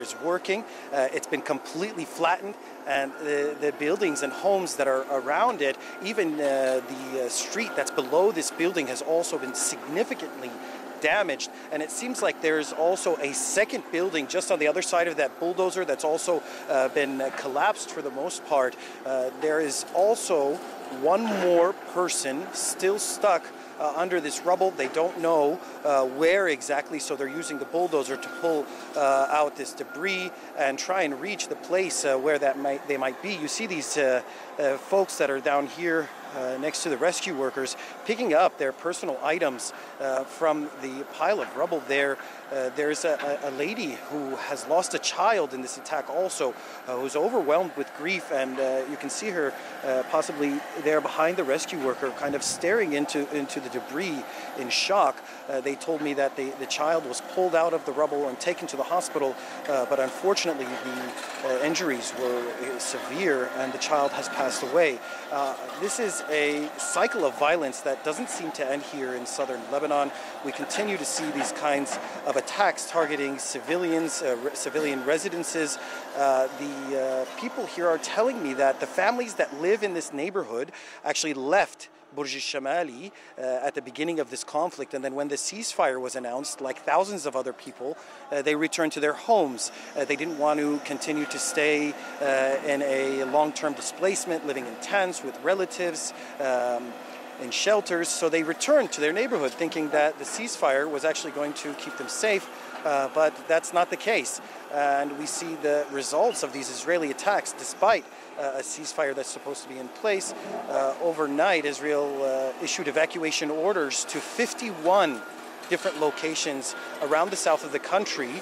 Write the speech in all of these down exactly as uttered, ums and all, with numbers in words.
is working. Uh, it's been completely flattened, and the, the buildings and homes that are around it, even uh, the uh, street that's below this building has also been significantly damaged. And it seems like there's also a second building just on the other side of that bulldozer that's also uh, been uh, collapsed for the most part. Uh, there is also one more person still stuck Uh, under this rubble. They don't know uh, where exactly, so they're using the bulldozer to pull uh, out this debris and try and reach the place uh, where that might they might be. You see these uh, uh, folks that are down here uh, next to the rescue workers picking up their personal items uh, from the pile of rubble there. Uh, there's a, a lady who has lost a child in this attack also, uh, who's overwhelmed with grief, and uh, you can see her uh, possibly there behind the rescue worker, kind of staring into, into the debris in shock. Uh, they told me that they, the child was pulled out of the rubble and taken to the hospital, uh, but unfortunately the uh, injuries were severe and the child has passed away. Uh, this is a cycle of violence that doesn't seem to end here in southern Lebanon. We continue to see these kinds of attacks targeting civilians, uh, re civilian residences. Uh, the uh, people here are telling me that the families that live in this neighborhood actually left Burj al-Shamali uh, at the beginning of this conflict, and then when the ceasefire was announced, like thousands of other people, uh, they returned to their homes. Uh, they didn't want to continue to stay uh, in a long-term displacement, living in tents with relatives, um, in shelters, so they returned to their neighborhood thinking that the ceasefire was actually going to keep them safe, uh, but that's not the case. And we see the results of these Israeli attacks despite uh, a ceasefire that's supposed to be in place. Uh, overnight, Israel uh, issued evacuation orders to fifty-one different locations around the south of the country,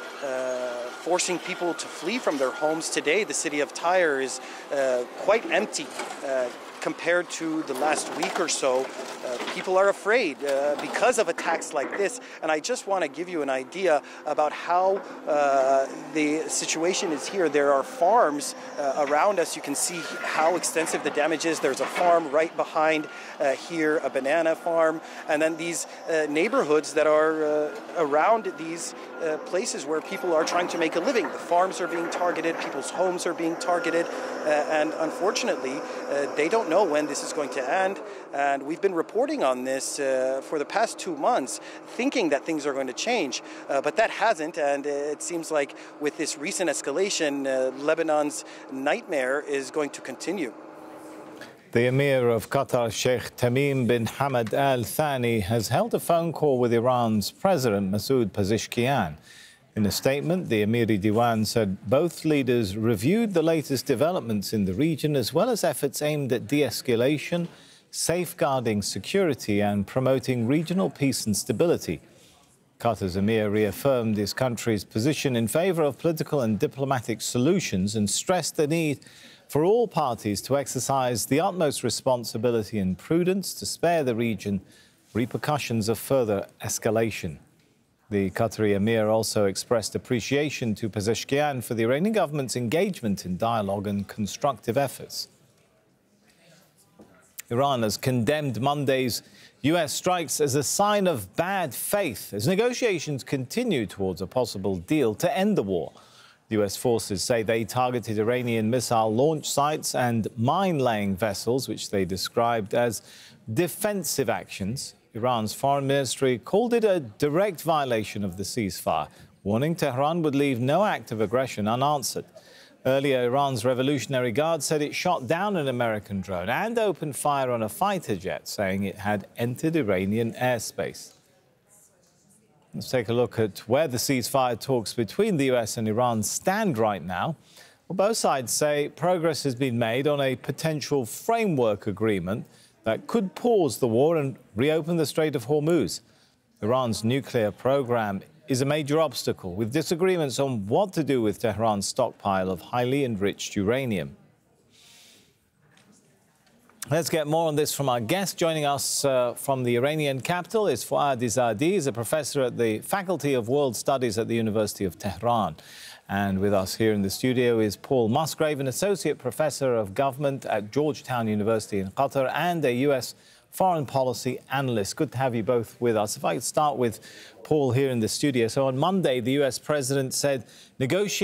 uh, forcing people to flee from their homes. Today, the city of Tyre is uh, quite empty. Uh, Compared to the last week or so, uh, people are afraid uh, because of attacks like this. And I just want to give you an idea about how uh, the situation is here. There are farms uh, around us. You can see how extensive the damage is. There's a farm right behind uh, here, a banana farm, and then these uh, neighborhoods that are uh, around these uh, places where people are trying to make a living. The farms are being targeted, people's homes are being targeted, uh, and unfortunately, uh, they don't know when this is going to end, and we've been reporting on this uh, for the past two months, thinking that things are going to change, uh, but that hasn't, and it seems like with this recent escalation, uh, Lebanon's nightmare is going to continue. The Emir of Qatar, Sheikh Tamim bin Hamad Al Thani, has held a phone call with Iran's President Masoud Pezeshkian. In a statement, the Emiri Diwan said both leaders reviewed the latest developments in the region as well as efforts aimed at de-escalation, safeguarding security and promoting regional peace and stability. Qatar's Emir reaffirmed his country's position in favour of political and diplomatic solutions and stressed the need for all parties to exercise the utmost responsibility and prudence to spare the region repercussions of further escalation. The Qatari Emir also expressed appreciation to Pezeshkian for the Iranian government's engagement in dialogue and constructive efforts. Iran has condemned Monday's U S strikes as a sign of bad faith as negotiations continue towards a possible deal to end the war. The U S forces say they targeted Iranian missile launch sites and mine-laying vessels, which they described as defensive actions. Iran's foreign ministry called it a direct violation of the ceasefire, warning Tehran would leave no act of aggression unanswered. Earlier, Iran's Revolutionary Guard said it shot down an American drone and opened fire on a fighter jet, saying it had entered Iranian airspace. Let's take a look at where the ceasefire talks between the U S and Iran stand right now. Well, both sides say progress has been made on a potential framework agreement that could pause the war and reopen the Strait of Hormuz. Iran's nuclear program is a major obstacle, with disagreements on what to do with Tehran's stockpile of highly enriched uranium. Let's get more on this from our guest. Joining us uh, from the Iranian capital is Fouad Izadi. He's a professor at the Faculty of World Studies at the University of Tehran. And with us here in the studio is Paul Musgrave, an associate professor of government at Georgetown University in Qatar and a U S foreign policy analyst. Good to have you both with us. If I could start with Paul here in the studio. So on Monday, the U S president said negotiations